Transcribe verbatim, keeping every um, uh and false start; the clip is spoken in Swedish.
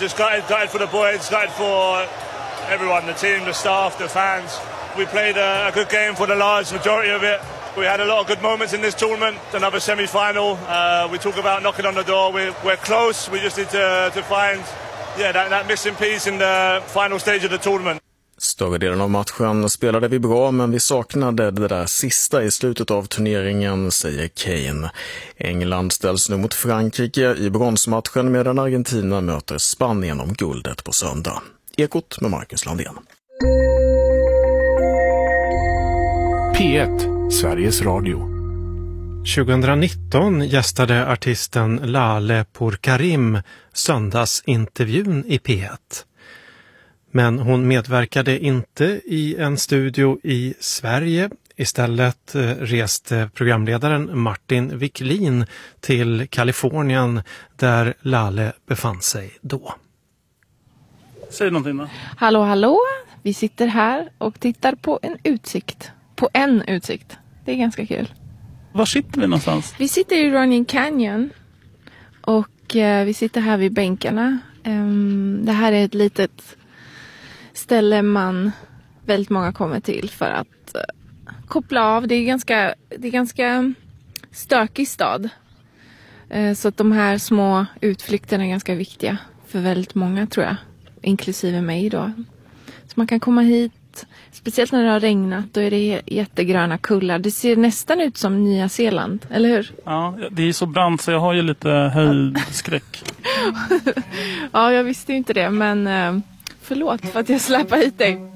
just gutted, gutted for the boys, gutted for everyone, the team, the staff, the fans. We played a, a good game for the large majority of it. We had a lot of good moments in this tournament. Another semi-final. Uh, we talk about knocking on the door. We're, we're close. We just need to, to find yeah, that, that missing piece in the final stage of the tournament. Större delen av matchen spelade vi bra, men vi saknade det där sista i slutet av turneringen, säger Kane. England ställs nu mot Frankrike i bronsmatchen medan Argentina möter Spanien om guldet på söndag. Ekot med Marcus Landén. P ett, Sveriges Radio. tjugonitton gästade artisten Lale Pourkarim söndagsintervjun i P ett. Men hon medverkade inte i en studio i Sverige. Istället reste programledaren Martin Wiklin till Kalifornien där Lale befann sig då. Säg någonting då. Hallå, hallå. Vi sitter här och tittar på en utsikt. På en utsikt. Det är ganska kul. Var sitter vi någonstans? Vi sitter i Running Canyon. Och eh, vi sitter här vid bänkarna. Um, det här är ett litet ställe man väldigt många kommer till för att uh, koppla av. Det är ganska, det är ganska stökig stad. Uh, så att de här små utflykterna är ganska viktiga för väldigt många, tror jag. Inklusive mig då. Så man kan komma hit, speciellt när det har regnat, då är det jättegröna kullar. Det ser nästan ut som Nya Zeeland, eller hur? Ja, det är så brant så jag har ju lite höjdskräck. Ja, jag visste ju inte det, men uh, förlåt för att jag släpper hit dig.